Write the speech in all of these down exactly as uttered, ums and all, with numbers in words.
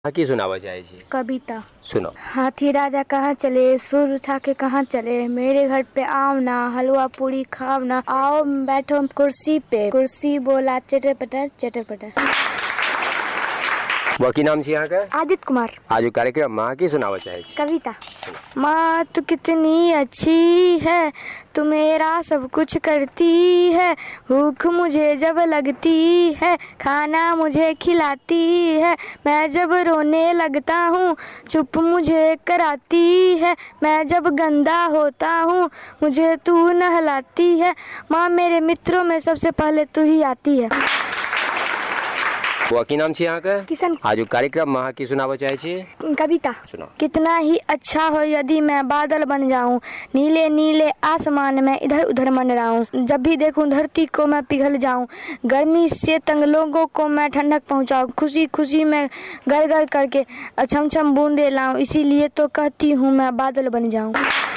की सुनावा चाहे छी? कविता सुनो। हाथी राजा कहाँ चले, सुर उठा के कहाँ चले, मेरे घर पे आओ ना, हलवा पूरी खाओ ना, आओ बैठो कुर्सी पे, कुर्सी बोला चटर पटर चटर पटर। वो की नाम छी यहाँ का? आदित्य कुमार। आज कार्यक्रम माँ की सुनावा चाहे छी? कविता। माँ तू कितनी अच्छी है, तू मेरा सब कुछ करती है, भूख मुझे जब लगती है खाना मुझे खिलाती है, मैं जब रोने लगता हूँ चुप मुझे कराती है, मैं जब गंदा होता हूँ मुझे तू नहलाती है, माँ मेरे मित्रों में सबसे पहले तू ही आती है। वो की नाम छी यहाँ का? किशन। आज कार्यक्रम माँ की सुनावा चाहे छी? कविता। सुनो। कितना ही अच्छा हो यदि मैं बादल बन जाऊं, नीले नीले आसमान में इधर उधर मंडराऊं, जब भी देखूं धरती को मैं पिघल जाऊं, गर्मी से तंग लोगों को मैं ठंडक पहुंचाऊं, खुशी खुशी में गर गर करके छम छम बूंदे लाऊं, इसीलिए तो कहती हूँ मैं बादल बन जाऊं।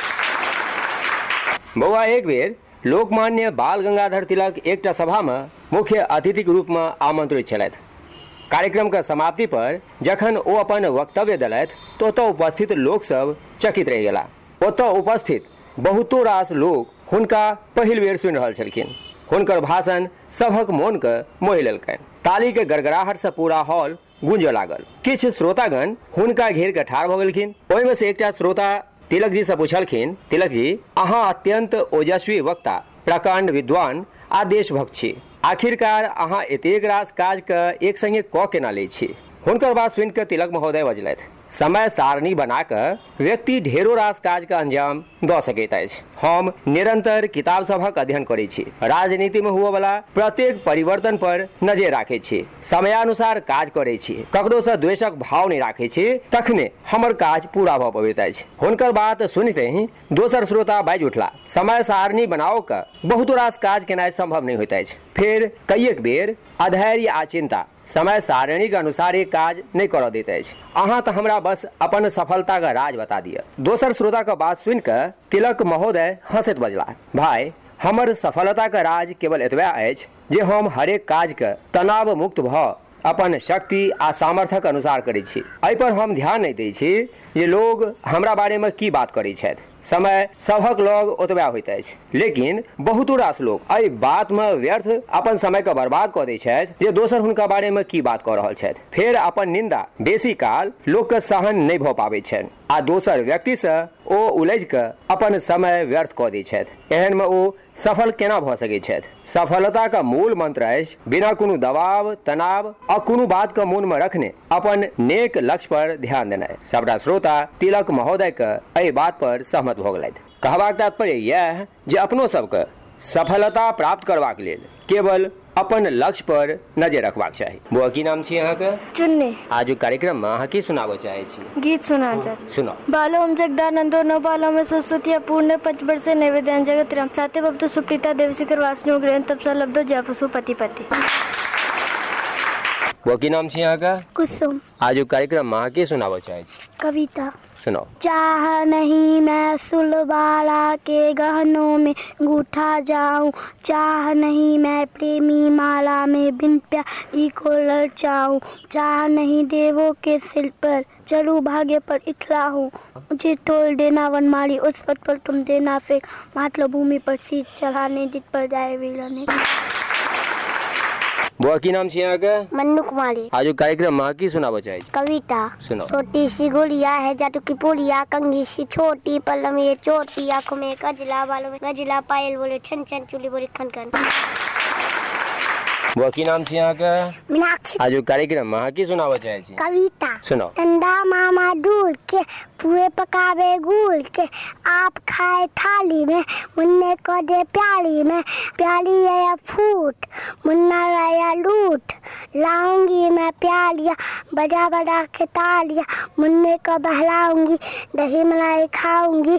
बउआ एक बेर लोकमान्य बाल गंगाधर तिलक एकटा सभा में मुख्य अतिथि के रूप में आमंत्रित छलथि। कार्यक्रम का समाप्ति पर जखन ओ अपन वक्तव्य देलथि तो ओतऽ उपस्थित लोक सब चकित रहि गेला। ओतऽ उपस्थित बहुतो रास लोक हुनका पहिल बेर सुनि रहल छलखिन। हुनकर भाषण सभक मोन के मोहि लेलकनि। ताली के गड़गड़ाहट से पूरा हॉल गूंजऽ लागल। किछु श्रोतागण हुनका घेर के ठाढ़ भऽ गेलखिन। ओहि में से एकटा श्रोता तिलक जी से पूछलखिन, तिलक जी अहाँ अत्यंत ओजस्वी वक्ता, प्रकांड विद्वान आ देशभक्त छी, आखिरकार अहाँ एतेक रास काज के एक संगे क केना लै छी? हुनकर बात सुनि कऽ तिलक महोदय बजलथि, समय सारणी बना कऽ व्यक्ति ढेरो रास काज के अंजाम दऽ सकैत अछि। हम निरंतर किताब सभक अध्ययन करै छी, राजनीति में हुए वाला प्रत्येक परिवर्तन पर नजर राखै छी, समयानुसार काज करै छी, ककरो से द्वेषक भाव नहीं राखै छी, तखने हमर काज पूरा भऽ पबैत अछि। हुनकर बात सुनिते ही दोसर श्रोता बाजि उठला, समय सारणी बनाओ कऽ बहुत रास काज केनाइ संभव नहीं होइत अछि। फिर कईएक बेर अधैर्य आ चिंता समय सारणी के अनुसार एक काज नहीं करऽ दैत अछि। अहाँ तऽ हमरा बस अपन सफलता का राज बता दिया। दोसर श्रोता का बात सुन कर तिलक महोदय हंसैत बजला, भाई हमर सफलता का राज केवल एतबा अछि जे हम हरेक काज के तनाव मुक्त भ अपन शक्ति आ सामर्थ्यक अनुसार करै छी। एहि पर हम ध्यान नहीं दै छी जे लोग हमरा बारे में की बात करै छथि। समय सभक लग ओतबा होइत अछि, लेकिन बहुत रास लोग एहि बात में व्यर्थ अपन समय के बर्बाद कऽ दै छथि जे दोसर हुनका बारे में की बात कऽ रहल छथि। फेर अपन निंदा बेसी काल लोक के सहन नहीं भऽ पाबै छनि आ दोसर व्यक्ति से ओ उलझि कऽ अपन समय व्यर्थ कऽ दै छथि। एहन में ओ सफल केना भऽ सकै छथि? सफलता का मूल मंत्र अछि बिना कोनो दबाव तनाव आ कोनो बात के मन में रखने अपन नेक लक्ष्य पर ध्यान देनाइ। सबटा श्रोता तिलक महोदय के एहि बात पर सहमत भऽ गेलथि। कहबाक तात्पर्य यह जे अपनो सबके सफलता प्राप्त करबाक लेल केवल अपन लक्ष्य पर नजर रखबाक चाही। बुआ की नाम छी अहाँ के? चुन्नी। आज कार्यक्रम में अहाँ की सुनाबऽ चाहे छी? गीत सुना जा। सुनो। बालो हम जगदानंदो नौ बालों में सरस्वती पूर्ण पंचवर्ष नैवेद्य जगत राम साते बब्दो सुप्रीता देवशिखर वासनो ग्रहण तपसा लब्धो जय पशु पति पति। वो की नाम छी अहाँ का? कुसुम। आज कार्यक्रम में अहाँ की सुनाबऽ चाहे छी? कविता। सुनो। चाह नहीं मैं सुलबाला के गहनों में गूथा जाऊं, चाह नहीं मैं प्रेमी माला में बिन प्यारी को ललचाऊं, चाह नहीं देवों के सिर पर चलूं भाग्य पर इतला हूँ, मुझे तोल देना वनमाली उस पद पर तुम देना फेंक, मातृ भूमि पर शीत चढ़ाने जित पर जाए विलने। बुआ की नाम छी यहाँ का? मन्नू कुमारी। आज कार्यक्रम में की सुनाबऽ चाहे छी? कविता। सुनो। छोटी सी गुड़िया है जादू की पुड़िया, कंघी सी छोटी पल्लव में ये चोटी, आंखों में गजला बालों में गजला, पायल बोले छन छन चूली बोले खन खन। बुआ की नाम छी यहाँ का? मीनाक्षी। आज कार्यक्रम में की सुनाबऽ चाहे छी? कविता। सुनो। नंदा मामा दूर के पुए पकावे गुड़ के, आप खाए थाली में मुन्ने को दे प्याली में, प्याली आया फूट मुन्ना आया लूट, लाऊंगी मैं प्यालियाँ बजा बजा के तालियाँ, मुन्ने को बहलाऊंगी दही मलाई खाऊंगी।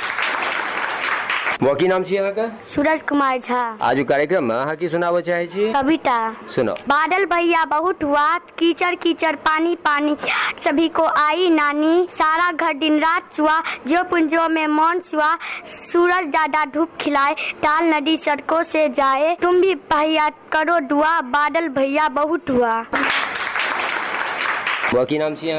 वो की नाम छी यहाँ का? सूरज कुमार झा। आज कार्यक्रम में अहाँ की सुनाबऽ चाहे छी? कविता। सुनो। बादल भैया बहुत हुआ, कीचड़ कीचड़ पानी पानी, सभी को आई नानी, सारा घर दिन रात चुआ, जो पुंजों में मौन चुआ, सूरज ज्यादा धूप खिलाए, टाल नदी सड़कों से जाए, तुम भी भैया करो दुआ, बादल भैया बहुत हुआ। बौआ की नाम छियै